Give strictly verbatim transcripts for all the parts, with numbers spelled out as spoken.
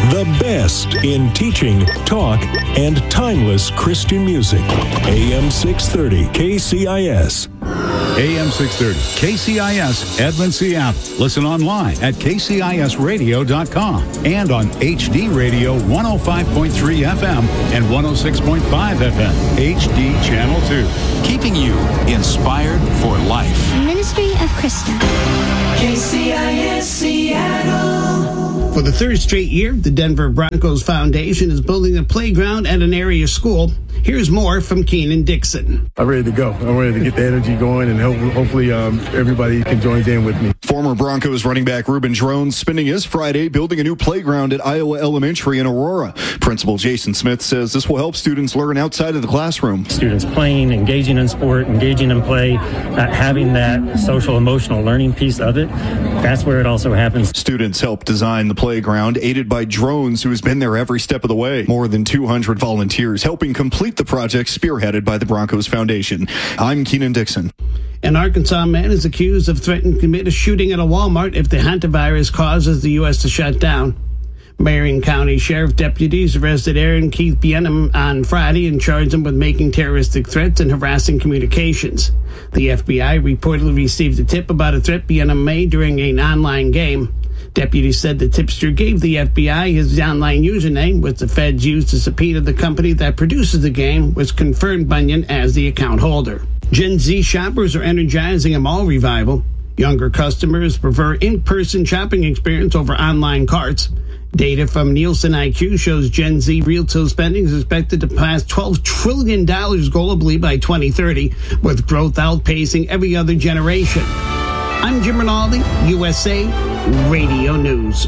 The best in teaching, talk, and timeless Christian music. A M six thirty K C I S. A M six thirty K C I S, Edmond, Seattle. Listen online at k c i s radio dot com and on H D Radio one oh five point three F M and one oh six point five F M, H D Channel two. Keeping you inspired for life. Ministry of Krista. K C I S Seattle. For the third straight year, the Denver Broncos Foundation is building a playground at an area school. Here's more from Keenan Dixon. I'm ready to go. I'm ready to get the energy going, and hope, hopefully um, everybody can join in with me. Former Broncos running back Reuben Drones spending his Friday building a new playground at Iowa Elementary in Aurora. Principal Jason Smith says this will help students learn outside of the classroom. Students playing, engaging in sport, engaging in play, uh, having that social emotional learning piece of it, that's where it also happens. Students helped design the playground, aided by Drones, who has been there every step of the way. More than two hundred volunteers helping complete the project spearheaded by the Broncos Foundation. I'm Keenan Dixon. An Arkansas man is accused of threatening to commit a shooting at a Walmart if the hantavirus causes the U S to shut down. Marion County Sheriff deputies arrested Aaron Keith Bienem on Friday and charged him with making terroristic threats and harassing communications. The F B I reportedly received a tip about a threat Bienem made during an online game. Deputies said the tipster gave the F B I his online username, which the feds used to subpoena the company that produces the game, which confirmed Bunyan as the account holder. Gen Z shoppers are energizing a mall revival. Younger customers prefer in-person shopping experience over online carts. Data from Nielsen I Q shows Gen Z retail spending is expected to pass twelve trillion dollars globally by twenty thirty, with growth outpacing every other generation. I'm Jim Rinaldi, U S A Radio News.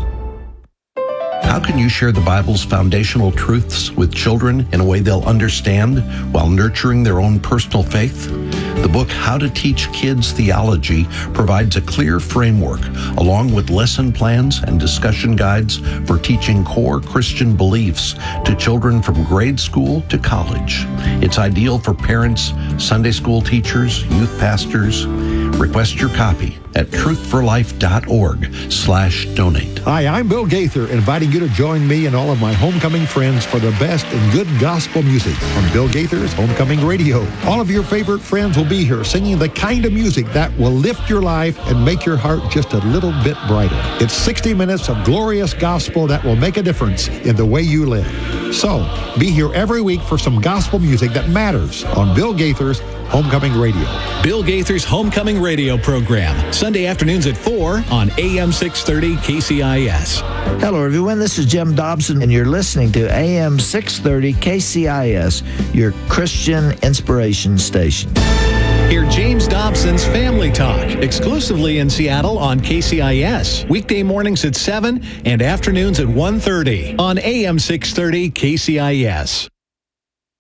How can you share the Bible's foundational truths with children in a way they'll understand while nurturing their own personal faith? The book How to Teach Kids Theology provides a clear framework along with lesson plans and discussion guides for teaching core Christian beliefs to children from grade school to college. It's ideal for parents, Sunday school teachers, youth pastors. Request your copy at truthforlife.org slash donate. Hi, I'm Bill Gaither, inviting you to join me and all of my homecoming friends for the best in good gospel music on Bill Gaither's Homecoming Radio. All of your favorite friends will be here singing the kind of music that will lift your life and make your heart just a little bit brighter. It's sixty minutes of glorious gospel that will make a difference in the way you live. So, be here every week for some gospel music that matters on Bill Gaither's Homecoming Radio. Bill Gaither's Homecoming Radio program, Sunday afternoons at four on A M six thirty K C I S. Hello, everyone. This is Jim Dobson, and you're listening to A M six thirty K C I S, your Christian inspiration station. Hear James Dobson's Family Talk, exclusively in Seattle on K C I S. Weekday mornings at seven and afternoons at one thirty on A M six thirty K C I S.